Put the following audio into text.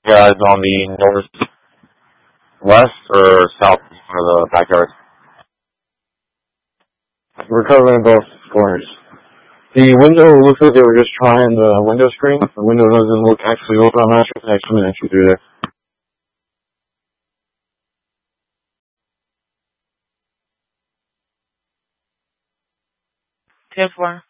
guys on the northwest or south of the backyard? We're covering both corners. The window looks like they were just trying the window screen. The window doesn't actually open. I'm not sure if they actually through there. 10-4.